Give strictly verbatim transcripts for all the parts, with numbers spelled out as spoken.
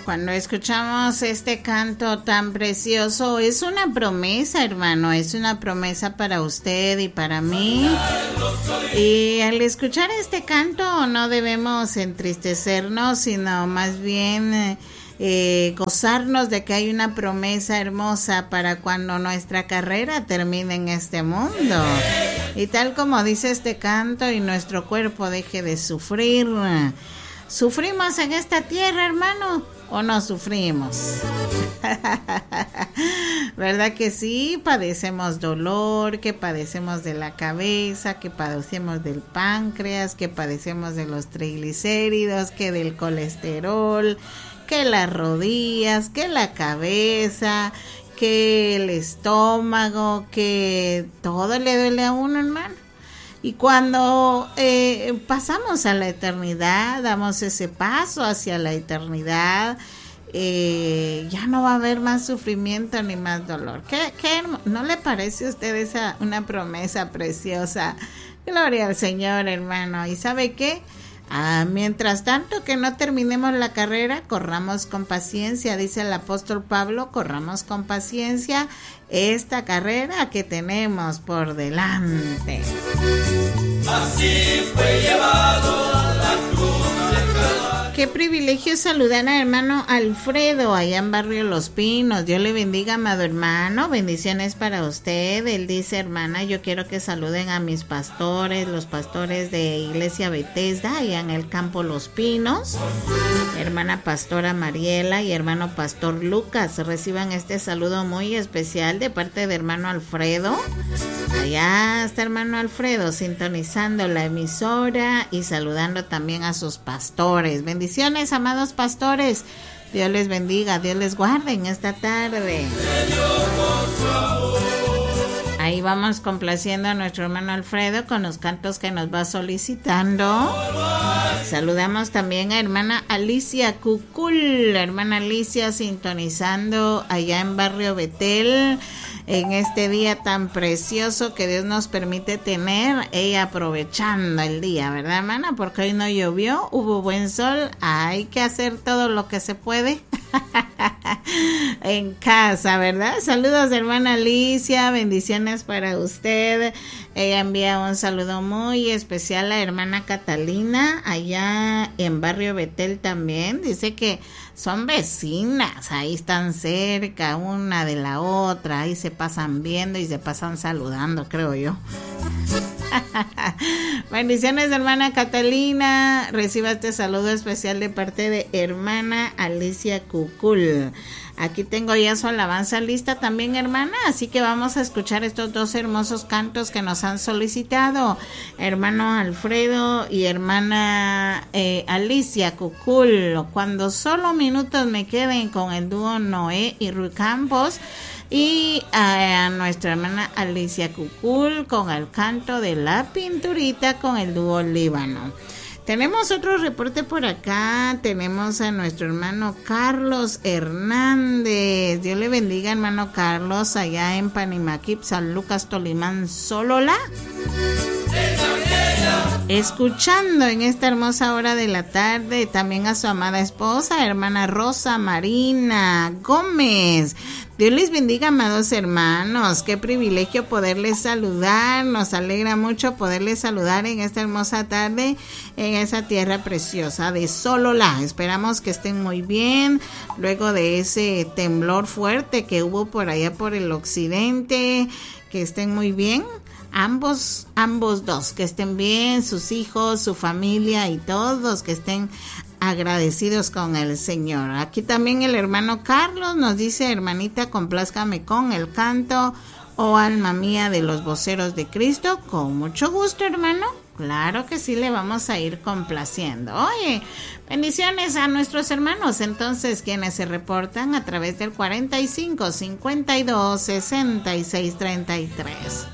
Cuando escuchamos este canto tan precioso, es una promesa, hermano, es una promesa para usted y para mí. Y al escuchar este canto no debemos entristecernos, sino más bien eh, eh, gozarnos de que hay una promesa hermosa para cuando nuestra carrera termine en este mundo. Y tal como dice este canto, y nuestro cuerpo deje de sufrir. ¿Sufrimos en esta tierra, hermano? ¿O no sufrimos? ¿Verdad que sí? Padecemos dolor, que padecemos de la cabeza, que padecemos del páncreas, que padecemos de los triglicéridos, que del colesterol, que las rodillas, que la cabeza, que el estómago, que todo le duele a uno, hermano. Y cuando eh, pasamos a la eternidad, damos ese paso hacia la eternidad, eh, ya no va a haber más sufrimiento ni más dolor. ¿Qué, qué, ¿No le parece a usted esa una promesa preciosa? Gloria al Señor, hermano. ¿Y sabe qué? Ah, mientras tanto que no terminemos la carrera, corramos con paciencia, dice el apóstol Pablo, corramos con paciencia esta carrera que tenemos por delante. Así fue llevado la cruz del Calvario. Qué privilegio saludar a hermano Alfredo allá en Barrio Los Pinos. Dios le bendiga, amado hermano. Bendiciones para usted. Él dice, hermana, yo quiero que saluden a mis pastores, los pastores de Iglesia Bethesda allá en el campo Los Pinos. Hermana pastora Mariela y hermano pastor Lucas. Reciban este saludo muy especial de parte de hermano Alfredo. Allá está hermano Alfredo sintonizando la emisora y saludando también a sus pastores. Bendiciones, amados pastores. Dios les bendiga, Dios les guarde en esta tarde. Ahí vamos complaciendo a nuestro hermano Alfredo con los cantos que nos va solicitando. Saludamos también a hermana Alicia Cucul, hermana Alicia sintonizando allá en Barrio Betel en este día tan precioso que Dios nos permite tener, ella aprovechando el día, ¿verdad, hermana? Porque hoy no llovió, hubo buen sol, hay que hacer todo lo que se puede en casa, ¿verdad? Saludos, hermana Alicia, bendiciones para usted. Ella envía un saludo muy especial a hermana Catalina, allá en Barrio Betel también. Dice que son vecinas, ahí están cerca una de la otra, ahí se pasan viendo y se pasan saludando, creo yo. Bendiciones, hermana Catalina. Reciba este saludo especial de parte de hermana Alicia Cucul. Aquí tengo ya su alabanza lista también, hermana, así que vamos a escuchar estos dos hermosos cantos que nos han solicitado hermano Alfredo y hermana eh, Alicia Cucul. Cuando solo minutos me queden, con el dúo Noé y Ruth Campos, y a nuestra hermana Alicia Cucul con el canto de La Pinturita con el dúo Líbano. Tenemos otro reporte por acá, tenemos a nuestro hermano Carlos Hernández. Dios le bendiga, hermano Carlos, allá en Panimaquip, San Lucas, Tolimán, Solola. Escuchando en esta hermosa hora de la tarde también a su amada esposa, hermana Rosa Marina Gómez. Dios les bendiga, amados hermanos. Qué privilegio poderles saludar. Nos alegra mucho poderles saludar en esta hermosa tarde en esa tierra preciosa de Solola. Esperamos que estén muy bien luego de ese temblor fuerte que hubo por allá por el occidente. Que estén muy bien. Ambos, ambos dos, que estén bien, sus hijos, su familia y todos que estén agradecidos con el Señor. Aquí también el hermano Carlos nos dice, hermanita, complázcame con el canto, oh alma mía, de los voceros de Cristo. Con mucho gusto, hermano. Claro que sí, le vamos a ir complaciendo. Oye, bendiciones a nuestros hermanos, entonces, quienes se reportan a través del cuarenta y cinco, cincuenta y dos, sesenta y seis, treinta y tres.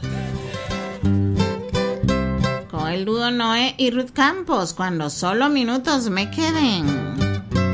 Con el dúo Noé y Ruth Campos, cuando solo minutos me queden.